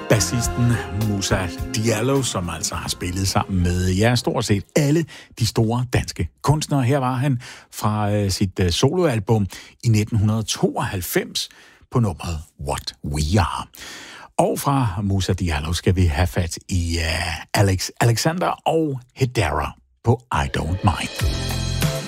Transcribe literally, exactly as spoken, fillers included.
bassisten Moussa Diallo, som altså har spillet sammen med, ja, stort set alle de store danske kunstnere. Her var han fra øh, sit øh, soloalbum i nitten tooghalvfems på nummeret What We Are. Og fra Moussa Diallo skal vi have fat i uh, Alex Alexander og Hedera på I Don't Mind.